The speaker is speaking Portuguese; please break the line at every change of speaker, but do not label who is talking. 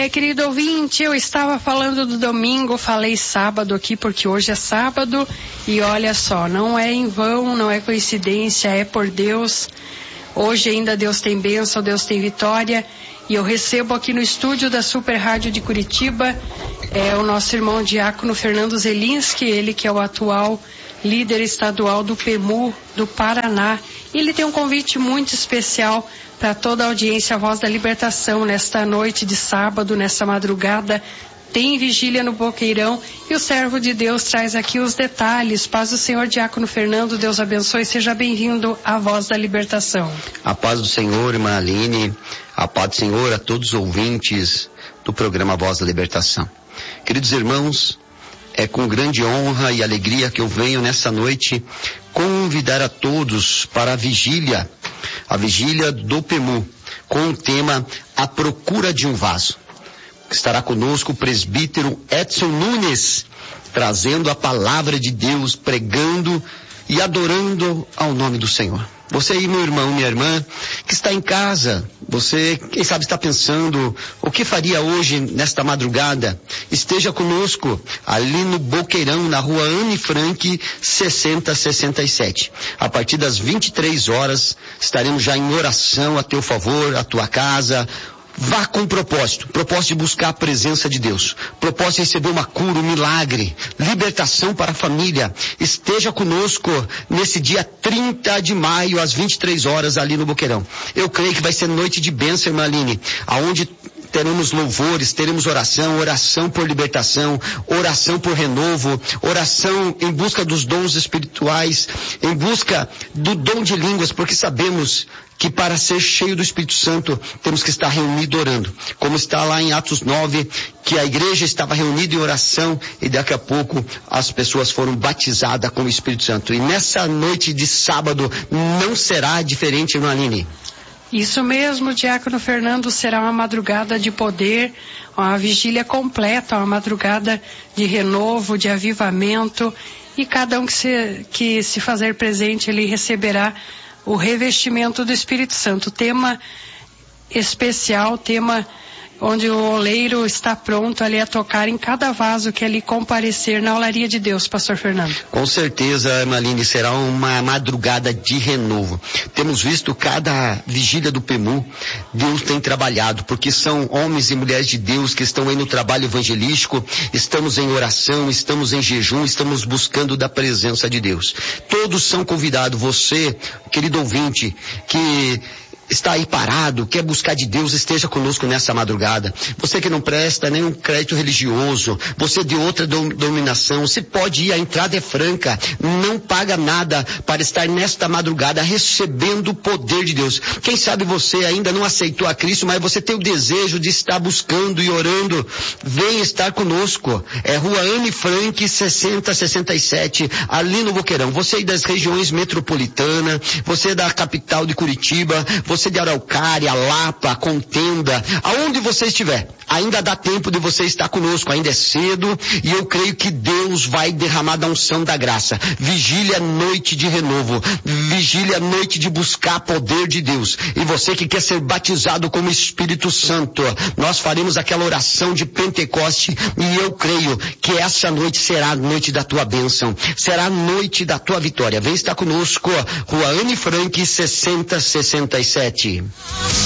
Querido ouvinte, eu estava falando do domingo, falei sábado aqui porque hoje é sábado e olha só, não é em vão, não é coincidência, é por Deus. Hoje ainda Deus tem bênção, Deus tem vitória e eu recebo aqui no estúdio da Super Rádio de Curitiba o nosso irmão diácono Fernando Zelinski, ele que é o atual líder estadual do PEMU do Paraná. Ele tem um convite muito especial para toda a audiência Voz da Libertação nesta noite de sábado, nessa madrugada. Tem vigília no Boqueirão e o servo de Deus traz aqui os detalhes. Paz do Senhor, diácono Fernando, Deus abençoe, seja bem-vindo à Voz da Libertação.
A paz do Senhor, irmã Aline, a paz do Senhor a todos os ouvintes do programa Voz da Libertação. Queridos irmãos, é com grande honra e alegria que eu venho nessa noite convidar a todos para a vigília do PEMU, com o tema A Procura de um Vaso. Estará conosco o presbítero Edson Nunes, trazendo a palavra de Deus, pregando e adorando ao nome do Senhor. Você aí, meu irmão, minha irmã, que está em casa, você, quem sabe, está pensando o que faria hoje, nesta madrugada, esteja conosco ali no Boqueirão, na rua Anne Frank, 6067. A partir das 23 horas, estaremos já em oração a teu favor, a tua casa. Vá com propósito de buscar a presença de Deus, propósito de receber uma cura, um milagre, libertação para a família. Esteja conosco nesse dia 30 de maio, às 23 horas, ali no Boqueirão. Eu creio que vai ser noite de bênção, irmã Aline, aonde teremos louvores, teremos oração por libertação, oração por renovo, oração em busca dos dons espirituais, em busca do dom de línguas, porque sabemos que para ser cheio do Espírito Santo temos que estar reunido orando. Como está lá em Atos 9, que a igreja estava reunida em oração e daqui a pouco as pessoas foram batizadas com o Espírito Santo. E nessa noite de sábado não será diferente, irmã Aline.
Isso mesmo, diácono Fernando, será uma madrugada de poder, uma vigília completa, uma madrugada de renovo, de avivamento, e cada um que se fazer presente, ele receberá o revestimento do Espírito Santo. Tema especial, tema onde o oleiro está pronto ali a tocar em cada vaso que ali comparecer na olaria de Deus, pastor Fernando.
Com certeza, Maline, será uma madrugada de renovo. Temos visto cada vigília do PEMU, Deus tem trabalhado, porque são homens e mulheres de Deus que estão aí no trabalho evangelístico, estamos em oração, estamos em jejum, estamos buscando da presença de Deus. Todos são convidados, você, querido ouvinte, que está aí parado, quer buscar de Deus, esteja conosco nessa madrugada. Você que não presta nenhum crédito religioso, você de outra dominação, você pode ir, a entrada é franca, não paga nada para estar nesta madrugada recebendo o poder de Deus. Quem sabe você ainda não aceitou a Cristo, mas você tem o desejo de estar buscando e orando, vem estar conosco. É Rua Anne Frank, 6067, ali no Boqueirão. Você aí das regiões metropolitanas, você da capital de Curitiba, você de Araucária, Lapa, Contenda, aonde você estiver, ainda dá tempo de você estar conosco, ainda é cedo e eu creio que Deus vai derramar da unção da graça. Vigília, noite de renovo, vigília, noite de buscar poder de Deus. E você que quer ser batizado como Espírito Santo, nós faremos aquela oração de Pentecoste e eu creio que essa noite será a noite da tua bênção, será a noite da tua vitória. Vem estar conosco, Rua Anne Frank, 6067.